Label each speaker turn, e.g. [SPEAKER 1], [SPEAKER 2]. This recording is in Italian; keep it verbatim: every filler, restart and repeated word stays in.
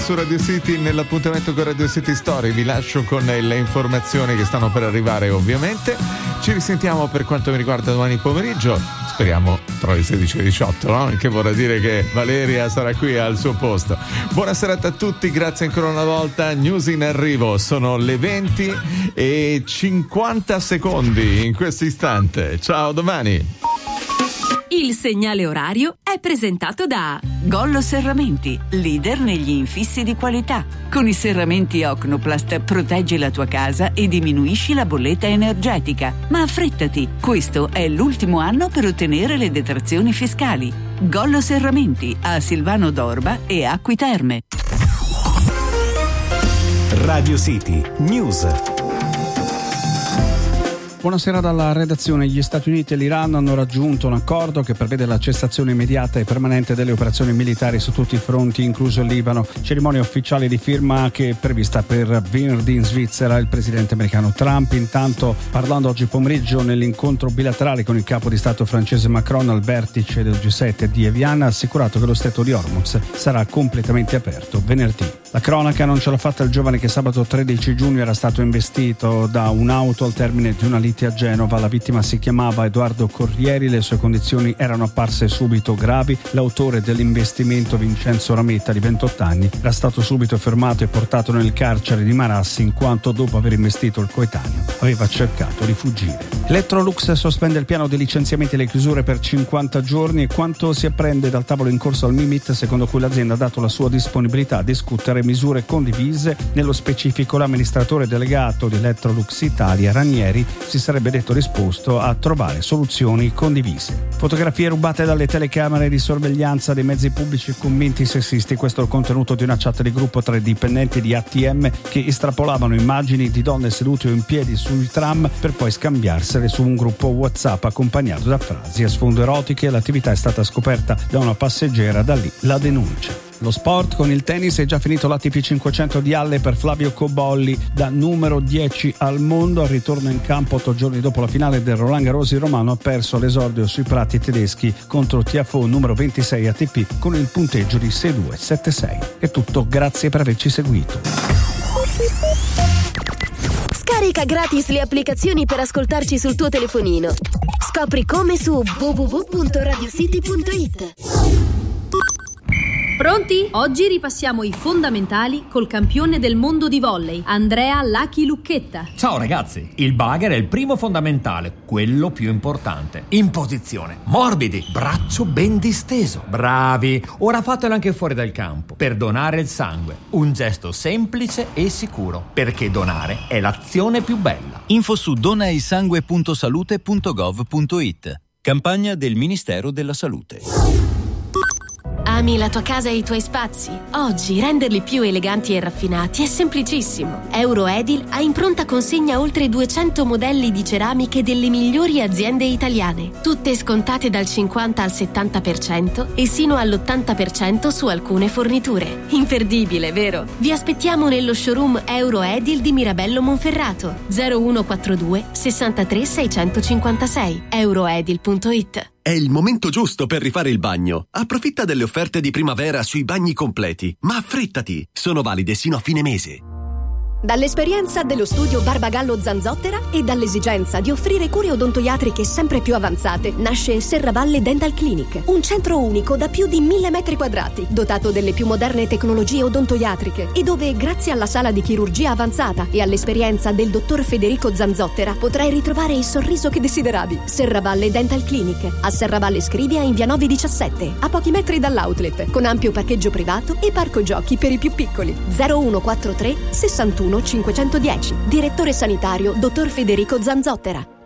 [SPEAKER 1] Su Radio City, nell'appuntamento con Radio City Story vi lascio con le informazioni che stanno per arrivare, ovviamente. Ci risentiamo per quanto mi riguarda domani pomeriggio, speriamo tra le sedici e le diciotto, no? Che vorrà dire che Valeria sarà qui al suo posto. Buona serata a tutti, grazie ancora una volta. News in arrivo, sono le venti e cinquanta secondi in questo istante. Ciao, domani.
[SPEAKER 2] Il segnale orario è presentato da Gollo Serramenti, leader negli infissi di qualità. Con i serramenti Ocnoplast proteggi la tua casa e diminuisci la bolletta energetica. Ma affrettati, questo è l'ultimo anno per ottenere le detrazioni fiscali. Gollo Serramenti a Silvano d'Orba e Acqui Terme.
[SPEAKER 3] Radio City News.
[SPEAKER 4] Buonasera dalla redazione. Gli Stati Uniti e l'Iran hanno raggiunto un accordo che prevede la cessazione immediata e permanente delle operazioni militari su tutti i fronti, incluso il Libano. Cerimonia ufficiale di firma che è prevista per venerdì in Svizzera. Il presidente americano Trump, intanto, parlando oggi pomeriggio nell'incontro bilaterale con il capo di Stato francese Macron al vertice del G sette di Evian, ha assicurato che lo stretto di Hormuz sarà completamente aperto venerdì. La cronaca non ce l'ha fatta il giovane che sabato tredici giugno era stato investito da un'auto al termine di una lite a Genova. La vittima si chiamava Edoardo Corrieri, le sue condizioni erano apparse subito gravi. L'autore dell'investimento, Vincenzo Rametta, di ventotto anni, era stato subito fermato e portato nel carcere di Marassi in quanto dopo aver investito il coetaneo aveva cercato di fuggire. Electrolux sospende il piano di licenziamenti e le chiusure per cinquanta giorni. E quanto si apprende dal tavolo in corso al Mimit, secondo cui l'azienda ha dato la sua disponibilità a discutere misure condivise. Nello specifico, l'amministratore delegato di Electrolux Italia, Ranieri, si sarebbe detto disposto a trovare soluzioni condivise. Fotografie rubate dalle telecamere di sorveglianza dei mezzi pubblici e commenti sessisti. Questo è il contenuto di una chat di gruppo tra i dipendenti di A T M che estrapolavano immagini di donne sedute o in piedi sui tram per poi scambiarsele su un gruppo WhatsApp accompagnato da frasi a sfondo erotiche. L'attività è stata scoperta da una passeggera, da lì la denuncia. Lo sport con il tennis, è già finito l'A T P cinquecento di Halle per Flavio Cobolli, da numero dieci al mondo. Al ritorno in campo otto giorni dopo la finale del Roland Garros, il romano ha perso l'esordio sui prati tedeschi contro Tiafoe, numero ventisei A T P, con il punteggio di sei due sette sei. È tutto, grazie per averci seguito.
[SPEAKER 5] Scarica gratis le applicazioni per ascoltarci sul tuo telefonino. Scopri come su w w w punto radio city punto i t.
[SPEAKER 6] Pronti? Oggi ripassiamo i fondamentali col campione del mondo di volley, Andrea Lucky Lucchetta.
[SPEAKER 7] Ciao ragazzi, il bugger è il primo fondamentale, quello più importante. In posizione, morbidi, braccio ben disteso. Bravi! Ora fatelo anche fuori dal campo, per donare il sangue. Un gesto semplice e sicuro, perché donare è l'azione più bella.
[SPEAKER 8] Info su donaisangue punto salute punto gov punto i t. Campagna del Ministero della Salute.
[SPEAKER 5] Ami la tua casa e i tuoi spazi? Oggi renderli più eleganti e raffinati è semplicissimo. Euroedil ha in pronta consegna oltre duecento modelli di ceramiche delle migliori aziende italiane, tutte scontate dal cinquanta al settanta per cento e sino all'ottanta per cento su alcune forniture. Imperdibile, vero? Vi aspettiamo nello showroom Euroedil di Mirabello Monferrato, zero uno quattro due sessantatré seicentocinquantasei, euroedil punto i t.
[SPEAKER 9] È il momento giusto per rifare il bagno. Approfitta delle offerte di primavera sui bagni completi, ma affrettati, sono valide sino a fine mese.
[SPEAKER 10] Dall'esperienza dello studio Barbagallo Zanzottera e dall'esigenza di offrire cure odontoiatriche sempre più avanzate, nasce Serravalle Dental Clinic, un centro unico da più di mille metri quadrati, dotato delle più moderne tecnologie odontoiatriche e dove, grazie alla sala di chirurgia avanzata e all'esperienza del dottor Federico Zanzottera, potrai ritrovare il sorriso che desideravi. Serravalle Dental Clinic, a Serravalle Scrivia in via nove diciassette, a pochi metri dall'outlet, con ampio parcheggio privato e parco giochi per i più piccoli. zero uno quattro tre sessantuno cinquecentodieci. Direttore sanitario dottor Federico Zanzottera.